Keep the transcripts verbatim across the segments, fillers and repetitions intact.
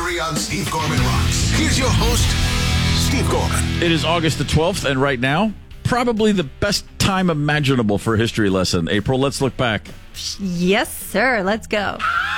history on Steve Gorman Rocks. Here's your host, Steve Gorman. It is August the twelfth, and right now, probably the best time imaginable for a history lesson. April, let's look back. Yes, sir. Let's go.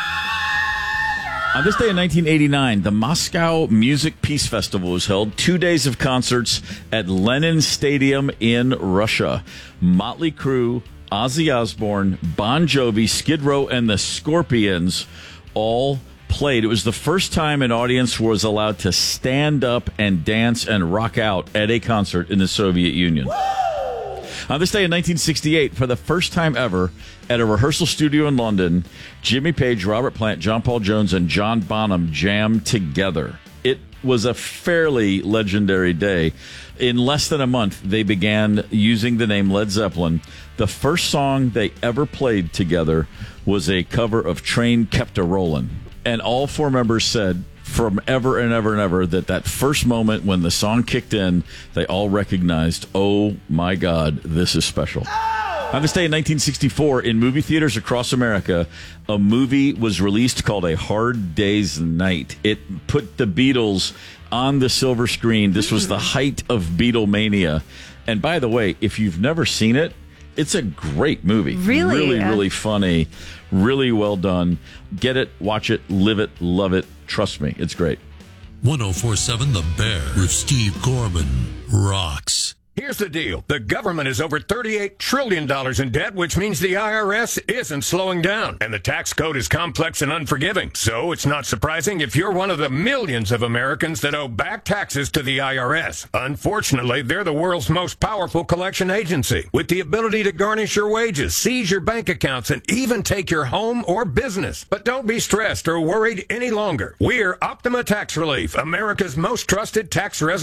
On this day in nineteen eighty-nine, the Moscow Music Peace Festival was held. Two days of concerts at Lenin Stadium in Russia. Motley Crue, Ozzy Osbourne, Bon Jovi, Skid Row, and the Scorpions all played. It was the first time an audience was allowed to stand up and dance and rock out at a concert in the Soviet Union. On this day in nineteen sixty-eight, for the first time ever, at a rehearsal studio in London, Jimmy Page, Robert Plant, John Paul Jones, and John Bonham jammed together. It was a fairly legendary day. In less than a month, they began using the name Led Zeppelin. The first song they ever played together was a cover of Train Kept a Rollin'. And all four members said, from ever and ever and ever, that that first moment when the song kicked in, they all recognized, oh my God, this is special. Oh! On this day in nineteen sixty-four, in movie theaters across America, a movie was released called A Hard Day's Night. It put the Beatles on the silver screen. This was the height of Beatlemania. And by the way, if you've never seen it, it's a great movie. Really? Really, really funny. Really well done. Get it, watch it, live it, love it. Trust me, it's great. one oh four point seven The Bear with Steve Gorman rocks. Here's the deal. The government is over thirty-eight trillion dollars in debt, which means the I R S isn't slowing down. And the tax code is complex and unforgiving. So it's not surprising if you're one of the millions of Americans that owe back taxes to the I R S. Unfortunately, they're the world's most powerful collection agency, with the ability to garnish your wages, seize your bank accounts, and even take your home or business. But don't be stressed or worried any longer. We're Optima Tax Relief, America's most trusted tax resolution